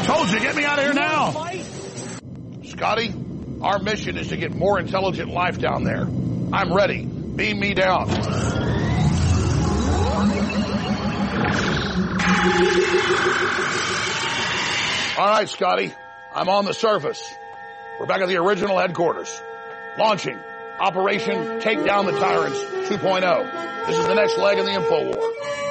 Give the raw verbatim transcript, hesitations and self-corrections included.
told you, get me out of here now. Scotty, our mission is to get more intelligent life down there. I'm ready. Beam me down. All right, Scotty. I'm on the surface. We're back at the original headquarters. Launching. Operation Take Down the Tyrants two point oh. This is the next leg in the info war.